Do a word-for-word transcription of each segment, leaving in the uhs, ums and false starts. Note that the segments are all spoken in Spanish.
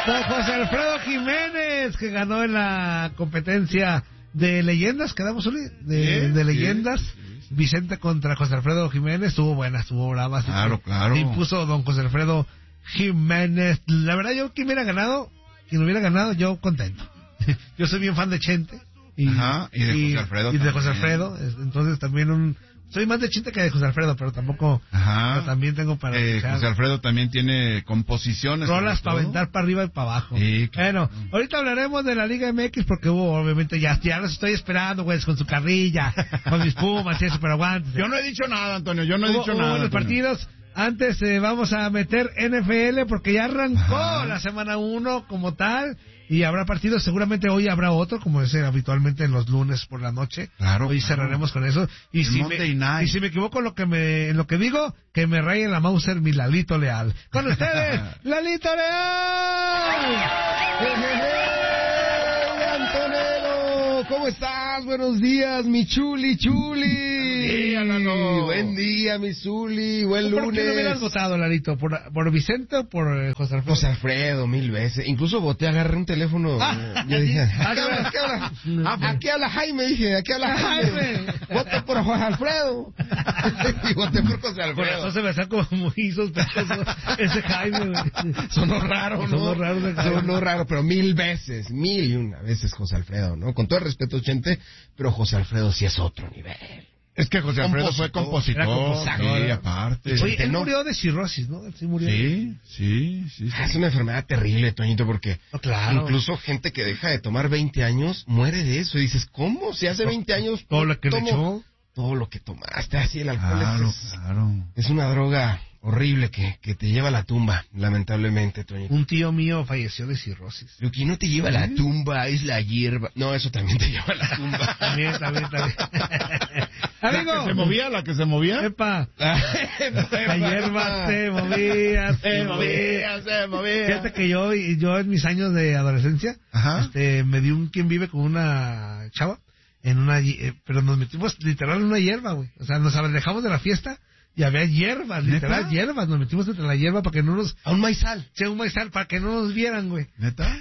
Don José Alfredo Jiménez, que ganó en la competencia de leyendas, quedamos Uli, de, Sí, de leyendas. sí, sí, sí. Vicente contra José Alfredo Jiménez, estuvo buena, estuvo brava. Claro, claro. Impuso don José Alfredo Jiménez. La verdad, yo quien hubiera ganado, quien hubiera ganado, yo contento. Yo soy bien fan de Chente. Y, Ajá, y de José Alfredo Y de José también. Alfredo, entonces también un... Soy más de Chente que de José Alfredo, pero tampoco... Ajá. Pero también tengo para... Eh, escuchar José Alfredo también tiene composiciones. rolas sobre para todo. aventar para arriba y para abajo. Sí, claro. Bueno, ahorita hablaremos de la Liga M X porque hubo, obviamente, ya, ya los estoy esperando, güey, con su carrilla, con mis pumas y eso, pero aguantes. Yo no he dicho nada, Antonio, yo no he Hubo- dicho hubo nada. buenos Antonio. partidos. Antes eh, vamos a meter N F L porque ya arrancó Ajá. la semana uno como tal. Y habrá partidos, seguramente hoy habrá otro, como es eh, habitualmente en los lunes por la noche. Claro, Hoy claro. cerraremos con eso. Y El si, Monday me, Night. y si me equivoco en lo que me, en lo que digo, que me rayen la Mauser mi Lalito Leal. Con ustedes, Lalito Leal. ¡Hey, Antonelo! ¿Cómo estás? Buenos días, mi chuli, chuli. día, Lalo. Buen día, mi chuli. Buen ¿Por lunes. qué no hubieras votado, Lalito? ¿Por, por Vicente o por eh, José Alfredo? José Alfredo, mil veces. Incluso voté, agarré un teléfono. Ah, yo dije, sí. ¿a qué habla? ¿A qué habla? Ah, aquí habla Jaime, dije, aquí habla Jaime. Jaime. Voté por José Alfredo. Y voté por José Por eso Alfredo. se me hace como muy sospechoso ese Jaime, güey. Sonó raro, ¿no? Sonó raro de Jaime. Sonó raro, pero mil veces, mil y una veces José Alfredo, ¿no? Con todo el respeto, Chente, pero José Alfredo sí es otro nivel. Es que José Alfredo fue compositor. Era compositor. Sí, aparte. Oye, él no. murió de cirrosis, ¿no? Él sí murió. Sí, sí, sí. sí. Ah, es una enfermedad terrible, Toñito, porque No, claro. incluso gente que deja de tomar veinte años muere de eso. Y dices, ¿cómo? Si hace veinte años Todo lo que le tomo echó. todo lo que tomaste, así el alcohol Claro, es, claro. es una droga horrible que, que te lleva a la tumba, lamentablemente, Toñito. Un tío mío falleció de cirrosis. Lo que no te lleva a la tumba es la hierba. No, eso también te lleva a la tumba. También, también, también. ¿La que Amigo. se movía? ¿La que se movía? Epa. La hierba se movía, se movía. se movía. Fíjate que yo, yo en mis años de adolescencia, Ajá. este, me di un quien vive con una chava, en una, eh, pero nos metimos literal en una hierba, güey. O sea, nos alejamos de la fiesta y había hierbas, literal ¿Neta? hierbas. Nos metimos entre la hierba para que no nos, A un maizal. sea un maizal, para que no nos vieran, güey. ¿Neta?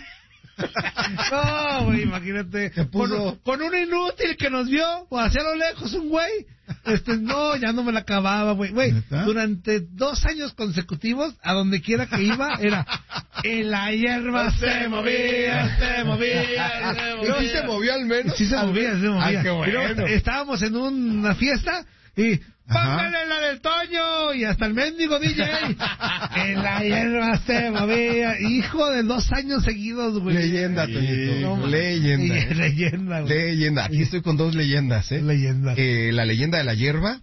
No, güey, imagínate. Te puso- Con, con un inútil que nos vio, o hacia lo lejos, un güey. Este, no, ya no me la acababa, güey. Güey, ¿Neta? durante dos años consecutivos, a donde quiera que iba, era, en la hierba se movía, se movía, se movía. ¿Y sí se movió al menos? Sí se movía, sí se movía. Ah, qué bueno. Y luego estábamos en una fiesta y Ajá. ¡póngale la del Toño! Y hasta el mendigo D J. En la hierba se movía. Hijo de dos años seguidos, güey. Leyenda, Toñito. No, leyenda. sí, ¿eh? leyenda, güey. Leyenda. Aquí estoy con dos leyendas, ¿eh? Leyenda. Eh, la leyenda de la hierba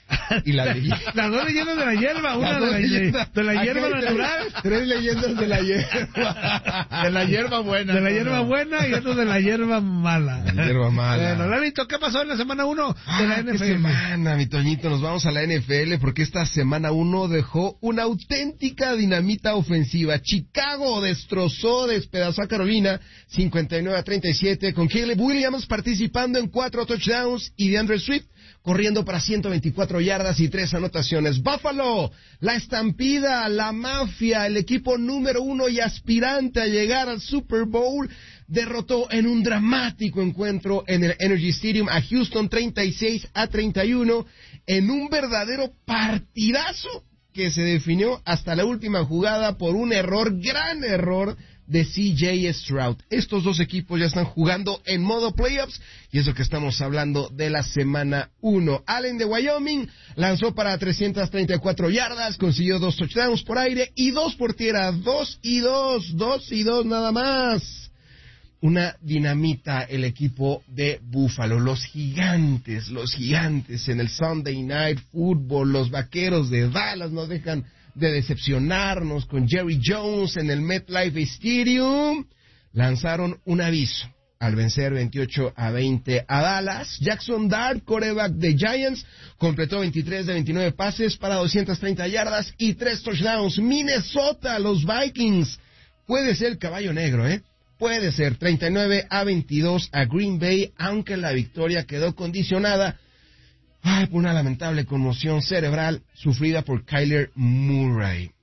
y la leyenda... Las dos leyendas de la hierba. Una Las de dos la, leyendas. de la Aquí hierba hay tres- natural. Tres leyendas de la hierba. De la hierba buena. De la no, hierba no. buena y otra de la hierba mala. La hierba mala. Bueno, Lalito, ¿qué pasó en la semana uno de la Ah, N qué F L? semana, mi Toñito, nos vamos a la N F L porque esta semana uno dejó una auténtica dinamita ofensiva. Chicago destrozó, despedazó a Carolina cincuenta y nueve a treinta y siete con Caleb Williams participando en cuatro touchdowns y DeAndre Swift corriendo para ciento veinticuatro yardas y tres anotaciones. Buffalo, la estampida, la mafia, el equipo número uno y aspirante a llegar al Super Bowl, derrotó en un dramático encuentro en el Energy Stadium a Houston treinta y seis a treinta y uno en un verdadero partidazo que se definió hasta la última jugada por un error, gran error de C J Stroud. Estos dos equipos ya están jugando en modo playoffs y eso que estamos hablando de la semana uno. Allen de Wyoming lanzó para trescientas treinta y cuatro yardas, consiguió dos touchdowns por aire y dos por tierra, dos y dos, dos y dos nada más. Una dinamita el equipo de Buffalo, los gigantes, los gigantes en el Sunday Night Football, los vaqueros de Dallas no dejan de decepcionarnos con Jerry Jones en el MetLife Stadium. Lanzaron un aviso al vencer veintiocho a veinte a Dallas. Jackson Dart, quarterback de Giants, completó veintitrés de veintinueve pases para doscientas treinta yardas y tres touchdowns. Minnesota, los Vikings, puede ser el caballo negro, ¿eh? Puede ser treinta y nueve a veintidós a Green Bay, aunque la victoria quedó condicionada ay, por una lamentable conmoción cerebral sufrida por Kyler Murray.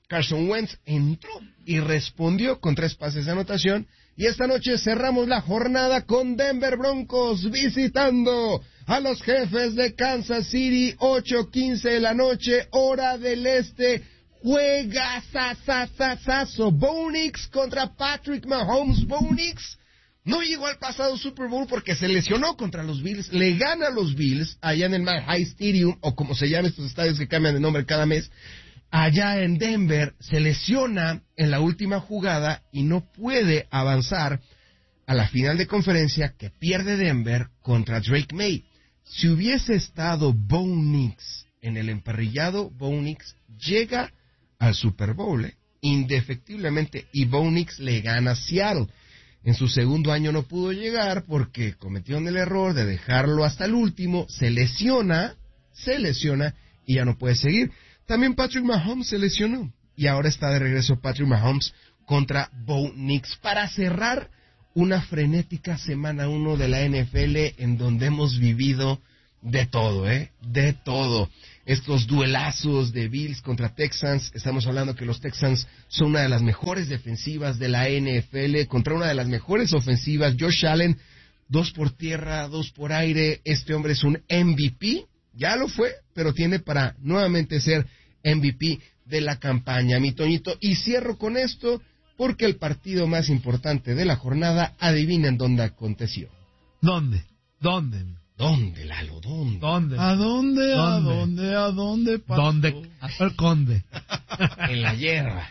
Carson Wentz entró y respondió con tres pases de anotación. Y esta noche cerramos la jornada con Denver Broncos visitando a los Jefes de Kansas City, ocho quince de la noche, hora del este. Juega sasasasazo. Bo Nix contra Patrick Mahomes. Bo Nix no llegó al pasado Super Bowl porque se lesionó contra los Bills. Le gana a los Bills allá en el Mile High Stadium, o como se llaman estos estadios que cambian de nombre cada mes. Allá en Denver se lesiona en la última jugada y no puede avanzar a la final de conferencia que pierde Denver contra Drake May. Si hubiese estado Bo Nix en el emparrillado, Bo Nix llega al Super Bowl, ¿eh? indefectiblemente, y Bo Nix le gana a Seattle. En su segundo año no pudo llegar porque cometieron el error de dejarlo hasta el último, se lesiona, se lesiona y ya no puede seguir. También Patrick Mahomes se lesionó y ahora está de regreso Patrick Mahomes contra Bo Nix para cerrar una frenética semana uno de la N F L en donde hemos vivido de todo, ¿eh? De todo. Estos duelazos de Bills contra Texans, estamos hablando que los Texans son una de las mejores defensivas de la N F L contra una de las mejores ofensivas. Josh Allen, dos por tierra, dos por aire. Este hombre es un M V P, ya lo fue, pero tiene para nuevamente ser M V P de la campaña, mi Toñito. Y cierro con esto porque el partido más importante de la jornada, adivinen dónde aconteció. ¿Dónde? ¿Dónde? ¿Dónde, Lalo? ¿Dónde? ¿Dónde? ¿A dónde? ¿A ¿Dónde? dónde? ¿A dónde? pasó? ¿Dónde? Hasta el conde. En la hierba.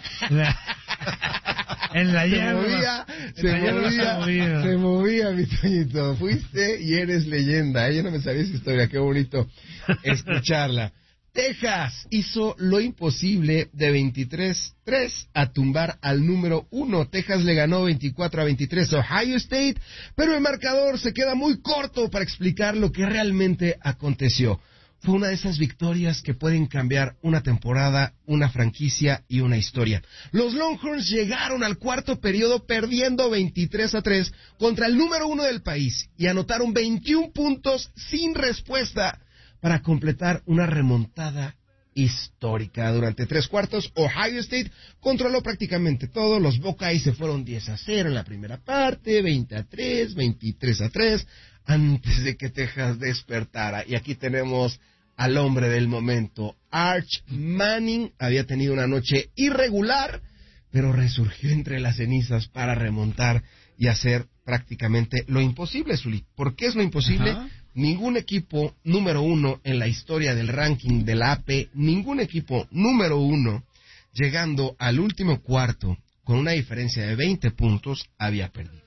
En la Se hierba. movía, En se la hierba movía, se movía. se movía, mi Toñito. Fuiste y eres leyenda. ¿eh? Yo no me sabía esa historia, qué bonito escucharla. Texas hizo lo imposible de veintitrés tres a tumbar al número uno. Texas le ganó veinticuatro a veintitrés a Ohio State, pero el marcador se queda muy corto para explicar lo que realmente aconteció. Fue una de esas victorias que pueden cambiar una temporada, una franquicia y una historia. Los Longhorns llegaron al cuarto periodo perdiendo veintitrés a tres contra el número uno del país y anotaron veintiún puntos sin respuesta para completar una remontada histórica. Durante tres cuartos, Ohio State controló prácticamente todo. Los Buckeyes se fueron diez a cero en la primera parte, veinte a tres, veintitrés a tres, antes de que Texas despertara. Y aquí tenemos al hombre del momento. Arch Manning había tenido una noche irregular, pero resurgió entre las cenizas para remontar y hacer prácticamente lo imposible, Zuli. ¿Por qué es lo imposible? Ajá. Ningún equipo número uno en la historia del ranking de la A P, ningún equipo número uno, llegando al último cuarto con una diferencia de veinte puntos, había perdido.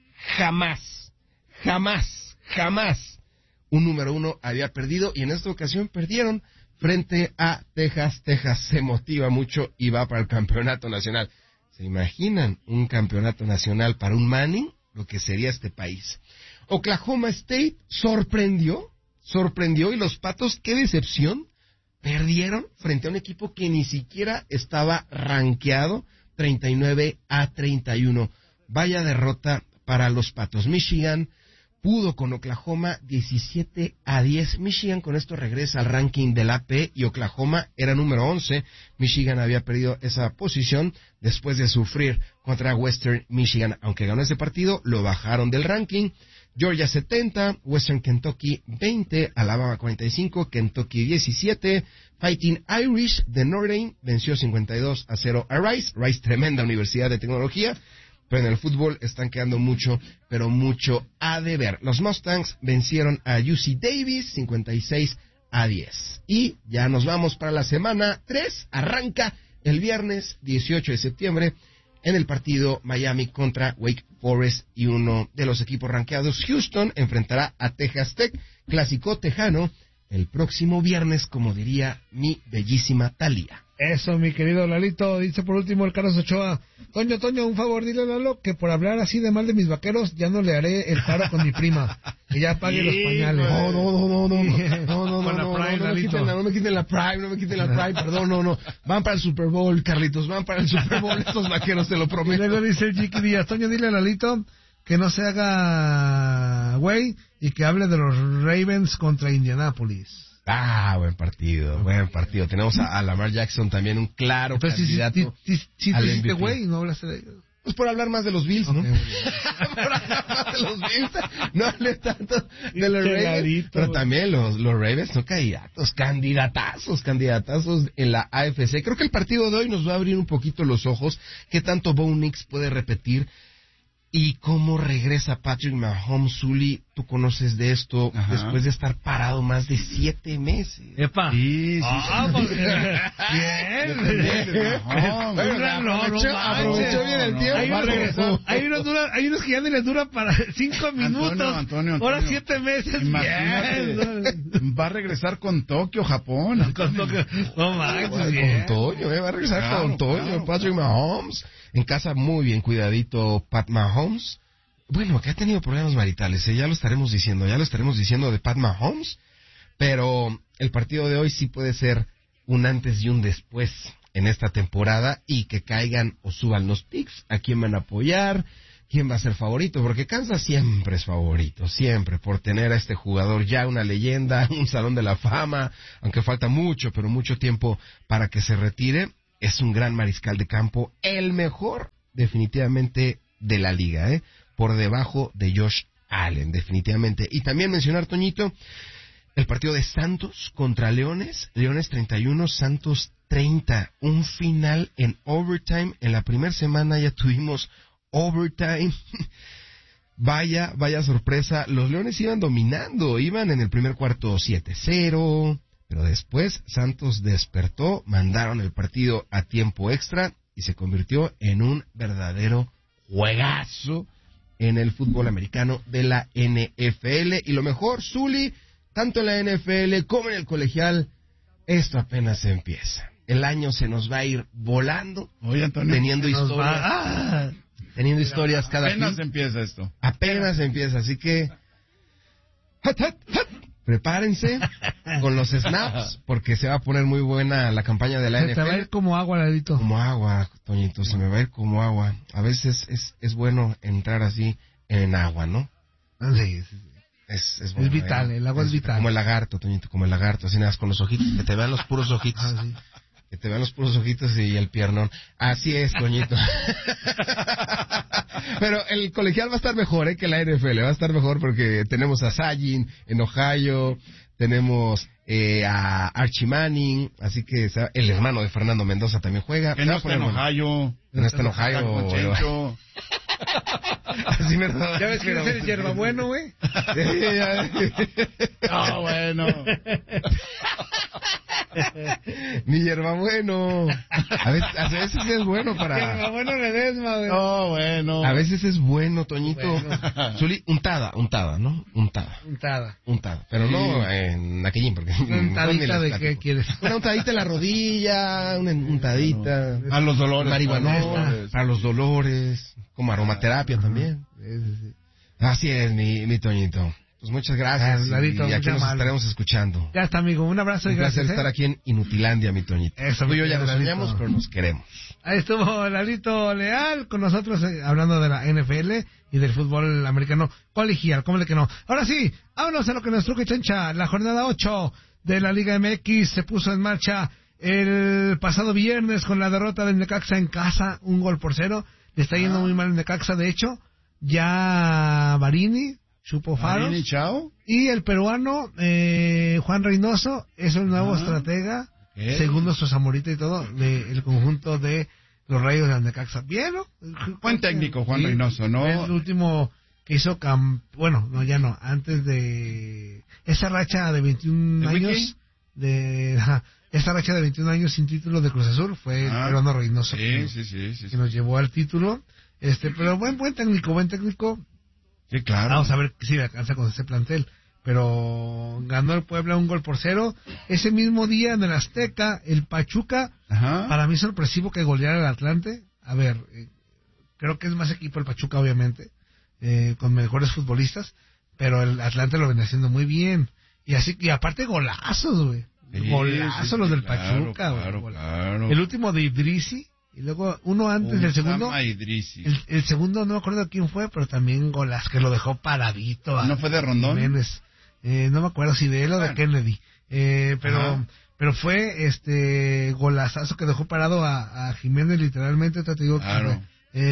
Jamás, jamás, jamás un número uno había perdido, y en esta ocasión perdieron frente a Texas. Texas se motiva mucho y va para el campeonato nacional. ¿Se imaginan un campeonato nacional para un Manning? Lo que sería este país. Oklahoma State sorprendió, sorprendió, y los Patos, qué decepción, perdieron frente a un equipo que ni siquiera estaba rankeado, treinta y nueve a treinta y uno. Vaya derrota para los Patos. Michigan pudo con Oklahoma diecisiete a diez. Michigan con esto regresa al ranking del A P y Oklahoma era número once. Michigan había perdido esa posición después de sufrir contra Western Michigan. Aunque ganó ese partido, lo bajaron del ranking. Georgia setenta, Western Kentucky veinte, Alabama cuarenta y cinco, Kentucky diecisiete. Fighting Irish de Notre Dame venció cincuenta y dos a cero a Rice. Rice, tremenda universidad de tecnología, pero en el fútbol están quedando mucho, pero mucho a deber. Los Mustangs vencieron a U C Davis cincuenta y seis a diez. Y ya nos vamos para la semana tres. Arranca el viernes dieciocho de septiembre en el partido Miami contra Wake Forest, y uno de los equipos rankeados, Houston, enfrentará a Texas Tech, clásico tejano, el próximo viernes, como diría mi bellísima Talía. Eso, mi querido Lalito. Dice por último el Carlos Ochoa: Toño, Toño, un favor, dile a Lalo que por hablar así de mal de mis vaqueros ya no le haré el paro con mi prima, que ya pague los pañales. No, no, no, no, no, no, no, Con la no, Prime, no, no, me Lalito. quiten la, no me quiten la Prime, no me quiten la Prime, perdón, no, no, van para el Super Bowl, Carlitos, van para el Super Bowl, estos vaqueros, te lo Y prometo. luego dice el Chiqui Díaz: Toño, dile a Lalito que no se haga güey y que hable de los Ravens contra Indianapolis. Ah, buen partido, buen partido. Tenemos a, a Lamar Jackson también, un claro Entonces, candidato si, si, si, si al tú M V hiciste P. güey y no hablaste de ellos. Pues por hablar más de los Bills, ¿no? Okay, muy Por hablar más de los Bills, no hablé tanto de los Ravens, Pegadito, pero güey. también los, los Ravens son candidatos, candidatazos, candidatazos en la A F C. Creo que el partido de hoy nos va a abrir un poquito los ojos, qué tanto Bo Nix puede repetir y cómo regresa Patrick Mahomes. Zully, tú conoces de esto, Ajá. después de estar parado más de siete meses. Epa. Sí, sí, Ah, sí. porque... Bien. Majón, Bueno, güey. no, no aprovechó, manches. aprovechó bien el No, tiempo. Hay va a unos, regresar. hay, unos dura- hay unos que ya ni les dura para cinco minutos. Antonio, Antonio, Ahora Antonio. siete meses. Imagínate, Bien. va a regresar con Tokio, Japón. Con toque- No manches, Con bien. Toño, eh, va a regresar Claro, con Toño, claro, Patrick claro. Mahomes. En casa muy bien cuidadito Pat Mahomes. Bueno, que ha tenido problemas maritales, eh, ya lo estaremos diciendo, ya lo estaremos diciendo de Pat Mahomes. Pero el partido de hoy sí puede ser un antes y un después en esta temporada y que caigan o suban los picks. ¿A quién van a apoyar? ¿Quién va a ser favorito? Porque Kansas siempre es favorito, siempre, por tener a este jugador ya una leyenda, un salón de la fama, aunque falta mucho, pero mucho tiempo para que se retire. Es un gran mariscal de campo, el mejor definitivamente de la liga, ¿eh? Por debajo de Josh Allen, definitivamente. Y también mencionar, Toñito, el partido de Santos contra Leones, Leones treinta y uno, Santos treinta, un final en overtime. En la primera semana ya tuvimos overtime. Vaya, vaya sorpresa, los Leones iban dominando, iban en el primer cuarto siete cero, pero después Santos despertó, mandaron el partido a tiempo extra y se convirtió en un verdadero juegazo en el fútbol americano de la N F L. Y lo mejor, Zully, tanto en la N F L como en el colegial, esto apenas empieza. El año se nos va a ir volando, Oye, Antonio, teniendo Nos historias, va- Ah, teniendo historias cada apenas fin. empieza esto. Apenas empieza, así que hat, hat, hat, prepárense con los snaps, porque se va a poner muy buena la campaña de la se N te F va a L. ir como agua, Ladito. Como agua, Toñito, se me va a ir como agua. A veces es, es bueno entrar así en agua, ¿no? Ah, sí, sí, sí. Es, es, bueno, Es vital, ¿eh? el agua es vital. Como el lagarto, Toñito, como el lagarto, así nada más con los ojitos, que te vean los puros ojitos. Ah, sí. Que te vean los puros ojitos y el piernón. Así es, Toñito. Pero el colegial va a estar mejor, ¿eh? Que la N F L. Va a estar mejor porque tenemos a Sajin en Ohio, tenemos eh, a Archie Manning, así que se va- el hermano de Fernando Mendoza también juega. Que Se no va a está poner en bueno. Ohio. Que no está en Está Ohio. con pero- Chencho. Así me ¿Ya ves que es el hierbabueno, güey? Ah, bueno. Mi hierbabueno. A veces, a veces es bueno para... Hierbabueno Ledesma, güey. Oh, bueno. A veces es bueno, Toñito. Bueno. Zuli, untada, untada, ¿no? Untada. Untada. Untada. Pero no en aquellín, porque... ¿Una mejor ni untadita les de platico. qué quieres? Una untadita en la rodilla, una untadita. A los dolores. Marihuanol, para los dolores, como aromaterapia también. Sí, sí, sí. Así es, mi, mi Toñito. Pues muchas gracias. Ah, Ladito, y aquí mucha nos mano. estaremos escuchando. Ya está, amigo. Un abrazo y Un placer gracias. estar ¿eh? aquí en Inutilandia, mi Toñito. Eso, Tú y yo mi ya nos Ladito. soñamos, pero nos queremos. Ahí estuvo Lalito Leal con nosotros eh, hablando de la N F L y del fútbol americano colegial. ¿Cómo le que no? Ahora sí, vámonos a lo que nos truque, Chencha. La jornada ocho de la Liga M X se puso en marcha el pasado viernes con la derrota del Necaxa en casa, un gol por cero. Le está yendo muy mal el Necaxa, de hecho. Ya Barini, Chupo Faros. ¿Marini Chao? Y el peruano eh, Juan Reynoso es el nuevo Ah, estratega, ok. según nuestro Zamorita y todo, del conjunto de los Rayos de Necaxa. Bien, ¿no? Buen técnico, Juan Reynoso, ¿no? Fue el último que hizo, cam... bueno, no, ya no, antes de esa racha de veintiún ¿El años, Wiki? de ajá, esa racha de veintiún años sin título de Cruz Azul, fue el Ah, peruano Reynoso que, Sí, sí, sí, sí. que nos llevó al título. Este, pero buen, buen técnico, buen técnico. Sí, claro. Vamos a ver si le alcanza con ese plantel. Pero ganó el Puebla un gol por cero. Ese mismo día en el Azteca, el Pachuca, Ajá. para mí sorpresivo que goleara el Atlante. A ver, eh, creo que es más equipo el Pachuca, obviamente, eh, con mejores futbolistas, pero el Atlante lo viene haciendo muy bien. Y así y aparte golazos, güey. Sí, golazos sí, los sí, del claro, Pachuca, güey. claro, Gol- claro. El último de Idrisi, y luego uno antes del segundo. Usama Idrisi. El, el segundo no me acuerdo quién fue, pero también golas que lo dejó paradito. a ¿No fue de Rondón? Jiménez. Eh, no me acuerdo si de él o de Bueno. Kennedy. Eh, pero Ajá. pero fue este golazazo que dejó parado a, a Jiménez literalmente, te digo Claro. que fue,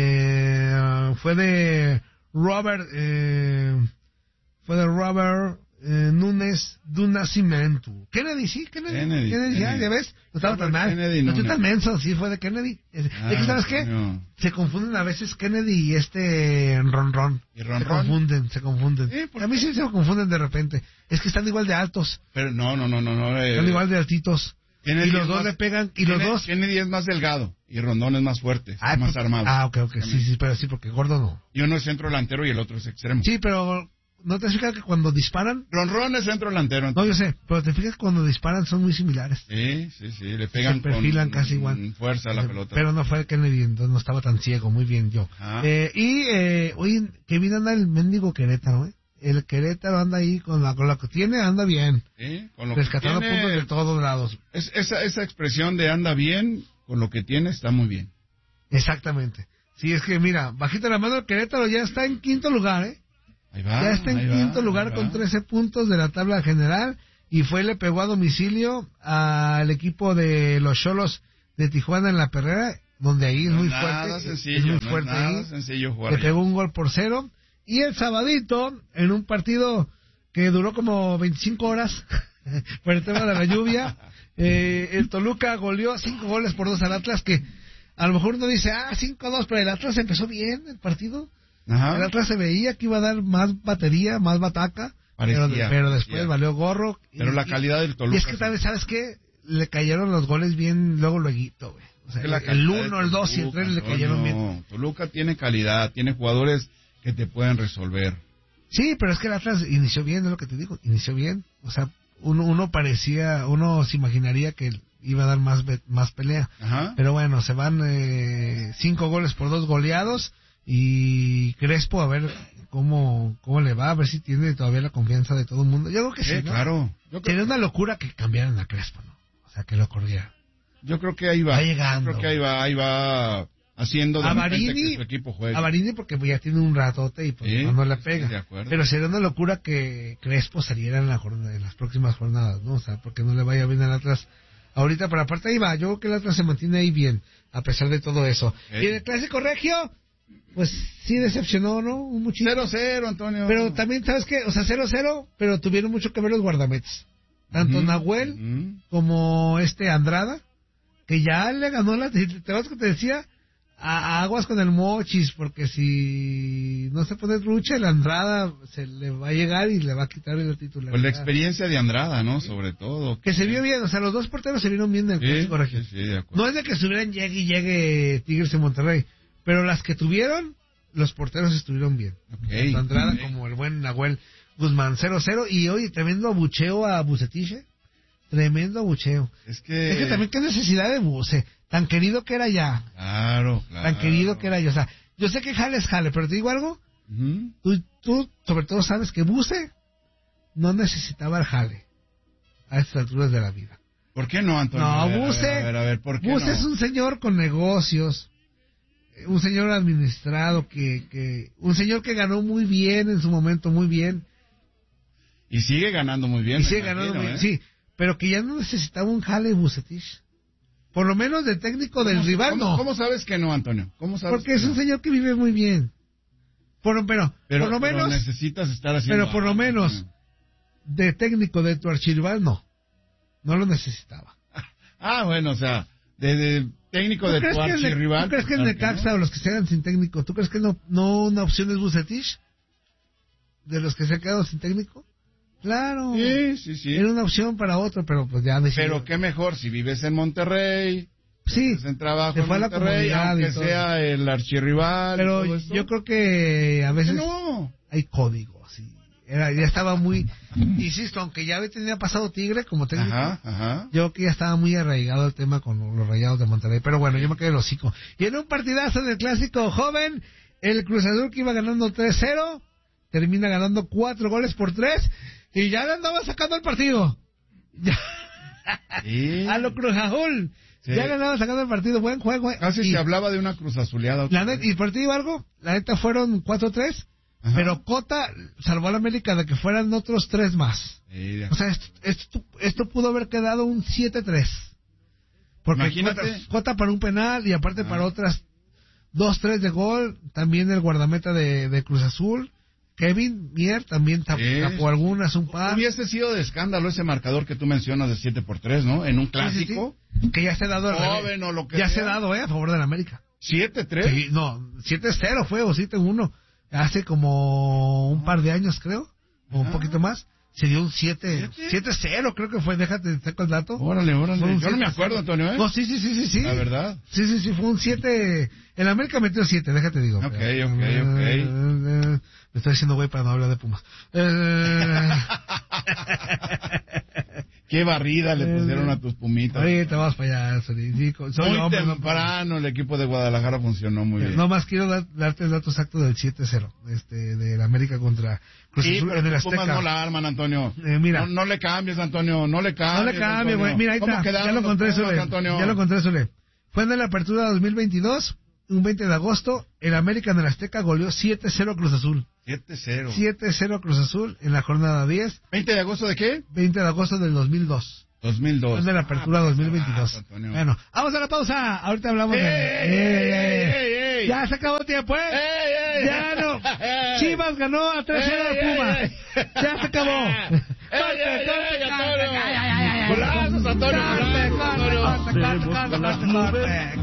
eh, fue de Robert eh, fue de Robert eh, Núñez do Nascimento. Kennedy, sí, Kennedy. Kennedy, Kennedy, ya, Kennedy. ya ves, no estaba tan Robert mal. Kennedy No estoy Núñez. tan menso, sí, fue de Kennedy. Es, Ah, es que, ¿sabes qué? coño. Se confunden a veces Kennedy y este Ron Ron. ¿Y Ron se Ron? confunden, se confunden. Sí, ¿por A mí qué? sí se me confunden de repente. Es que están igual de altos, Pero no, no, no, no. no eh, están igual de altitos. Kennedy Y los es dos más- le pegan, y los Kennedy- dos... Kennedy es más delgado y Rondón es más fuerte, está Ah, más porque- armado. Ah, ok, ok, sí, sí, pero sí, porque gordo no. Y uno es centro delantero y el otro es extremo. Sí, pero ¿no te fijas que cuando disparan? Ron es centro delantero. No, yo sé, pero te fijas que cuando disparan son muy similares. Sí, sí, sí, le pegan Se perfilan con casi igual. con fuerza a la pelota. Pero no fue Kennedy, entonces no estaba tan ciego, muy bien yo. Ajá. Eh, y, eh, oye, que bien anda el mendigo Querétaro, ¿eh? El Querétaro anda ahí con la, con la que tiene, anda bien. Sí, con lo que Rescatando tiene, puntos de todos lados. es- esa, esa expresión de anda bien, con lo que tiene está muy bien. Exactamente. Sí, es que mira, bajita la mano el Querétaro ya está en quinto lugar, ¿eh? Ahí va. Ya está en ahí va, quinto lugar ahí con va. trece puntos de la tabla general y fue le pegó a domicilio al equipo de los Xolos de Tijuana en la Perrera, donde ahí es No muy es nada fuerte, sencillo, es muy no fuerte es nada ahí. sencillo jugar Le allá. pegó un gol por cero y el sabadito en un partido que duró como veinticinco horas por el tema de la lluvia, eh, el Toluca goleó cinco goles por dos al Atlas, que a lo mejor uno dice, ah, cinco dos, pero el Atlas empezó bien el partido. Ajá. El Atlas se veía que iba a dar más batería, más bataca, pero, Parecía, pero después parecía. valió gorro. Pero y, la calidad del Toluca. Y es que tal vez, ¿sabes qué? Le cayeron los goles bien luego, luego, güey. O sea, Que la el calidad uno, de el dos y el Toluca, tres le cayeron Antonio. bien. Toluca tiene calidad, tiene jugadores que te pueden resolver. Sí, pero es que el Atlas inició bien, es lo que te digo, inició bien. O sea, uno, uno parecía, uno se imaginaría que iba a dar más, be- más pelea. Ajá. Pero bueno, se van eh, cinco goles por dos goleados y Crespo a ver cómo, cómo le va, a ver si tiene todavía la confianza de todo el mundo. Yo creo que sí, Eh, ¿no? claro. Yo creo, Sería una locura que cambiaran a Crespo, ¿no? O sea, que lo corriera. yo creo que ahí va. Va llegando. Yo creo que ahí va, ahí va haciendo de A repente Marini, que su equipo juegue. a Marini porque ya tiene un ratote y pues Sí, no, no le sí, pega. de acuerdo. Pero sería una locura que Crespo saliera en, la jornada, en las próximas jornadas, ¿no? O sea, porque no le vaya bien al Atlas ahorita, pero aparte ahí va. Yo creo que el Atlas se mantiene ahí bien, a pesar de todo eso. Ey. Y en el Clásico Regio, pues sí decepcionó, ¿no? Un muchísimo. cero cero, Antonio. Pero también, ¿sabes qué? O sea, cero cero, pero tuvieron mucho que ver los guardametes. Tanto Ujú, Nahuel ujú. como este Andrada, que ya le ganó la... ¿Te acuerdas que te decía? A, a aguas con el Mochis, porque si no se pone trucha, el Andrada se le va a llegar y le va a quitar el titular. Pues la experiencia de Andrada, ¿no? Sobre todo. Que se vio bien, o sea, los dos porteros se vieron bien del Sí, Clásico Regio. sí, sí, de acuerdo. No es de que estuvieran llegue y llegue Tigres en Monterrey, pero las que tuvieron, los porteros estuvieron bien. Ok, Tanto Andrada ok. como el buen Nahuel Guzmán, cero cero. Y oye, tremendo abucheo a Bucetich, ¿eh? Tremendo abucheo. Es que... Es que también qué necesidad de Buce, tan querido que era ya, Claro, claro. tan querido que era ya. O sea, yo sé que Jale es Jale, pero te digo algo, Ujú. tú, tú sobre todo sabes que Buce no necesitaba el Jale a estas alturas de la vida. ¿Por qué no, Antonio? No, A ver, a Buce, ver, A ver, a ver, ¿por qué Buce no? es un señor con negocios, un señor administrado, que, que un señor que ganó muy bien en su momento, muy bien, Y sigue ganando muy bien. y me sigue imagino, ganando muy bien, ¿eh? sí, pero que ya no necesitaba un Jale Bucetich. Por lo menos de técnico del ¿Cómo- rival, cómo- no. ¿Cómo sabes que no, Antonio? ¿Cómo sabes Porque que es un no? señor que vive muy bien. Por, pero, Pero, por lo pero menos, necesitas estar haciendo... pero por lo algo, menos, Antonio. de técnico de tu archirrival, no. No lo necesitaba. Ah, bueno, o sea, de, de técnico ¿Tú de crees tu que el, archirrival... ¿tú crees que el pues, claro Necaxa o los que se hagan sin técnico, tú crees que no, no una opción es Bucetich? ¿De los que se han quedado sin técnico? Claro. Sí, sí, sí. Era una opción para otro, pero pues ya decidió. Pero qué mejor si vives en Monterrey, Sí, estás en trabajo se en fue a la Monterrey, comodidad y aunque todo. sea el archirrival. y pero todo eso. yo creo que a ¿Por qué veces no? hay códigos. Y era, ya estaba muy, insisto, aunque ya tenía pasado Tigre como técnico, Ajá, ajá. yo creo que ya estaba muy arraigado el tema con los Rayados de Monterrey. Pero bueno, yo me quedé el hocico. Y en un partidazo del Clásico Joven, el Cruz Azul que iba ganando tres cero, termina ganando cuatro goles por tres, y ya le andaba sacando el partido. Ya. Sí. A lo Cruz Azul. Sí. Ya le andaba sacando el partido. Buen juego. Casi Y- se hablaba de una cruz azuleada. la net- y por ti digo algo, la neta fueron cuatro tres, Ajá. pero Cota salvó a la América de que fueran otros tres más. Sí, O sea, esto, esto, esto pudo haber quedado un siete tres. Porque Imagínate. Cota, Cota para un penal y aparte Ah. para otras dos tres de gol. También el guardameta de, de Cruz Azul, Kevin Mier, también tap, Sí. tapó algunas, un par. Hubiese sido de escándalo ese marcador que tú mencionas de siete por tres, ¿no? En un clásico. Sí, sí, sí. Que ya se ha dado. al Joven revés. o lo que Ya sea. se ha dado, eh, a favor de la América. ¿siete tres? Sí, no, siete cero fue o siete uno. Hace como un par de años, creo, o un Ah. poquito más. Se dio un siete siete cero, creo que fue. Déjate, te saco el dato. Órale, órale. Fue un Yo no me siete acuerdo, Antonio, ¿eh? No, sí, sí, sí, sí, sí. La verdad. Sí, sí, sí, fue un siete. El América metió siete, déjate digo. Ok, ok, Eh, ok. eh, me estoy haciendo güey para no hablar de Pumas. Eh, Qué barrida le pusieron a tus pumitas. Ahorita vamos para allá, Soli. Sí, co- soy Muy hombre, no- temprano el equipo de Guadalajara funcionó muy bien. No más quiero dar- darte el dato exacto del siete cero, este, del América contra Cruz Sí, Azul pero en el tus Pumas Azteca. no la arman, Antonio. Eh, mira. No, no le cambies, Antonio. No le cambies. No le cambie, güey. Antonio. Mira, ahí ¿Cómo está. quedaron Ya lo los encontré, Pumas, Sole. Antonio? Ya lo encontré, Sole. Fue en la apertura dos mil veintidós, un veinte de agosto. El América en el Azteca goleó siete cero Cruz Azul. siete cero. siete cero Cruz Azul en la jornada diez, ¿veinte de agosto de qué? veinte de agosto del dos mil dos. dos mil dos. Fue en la apertura Ah, dos mil veintidós. vas, Antonio. Bueno, vamos a la pausa. Ahorita hablamos ¡Ey, de... ey, Ey, ey, ey, ey, ey! Ya se acabó el tiempo, ¿eh? ¡Ey, ey! Ya no. ¡Ey! Chivas ganó a tres cero ¡Ey, a Pumas. ey, ey! Ya se acabó. ¡Ey, ey, ey, Antonio! ¡Golazos, Antonio! Corte, ¡Golazos, corte, Antonio! corte, corte, corte, corte, corte.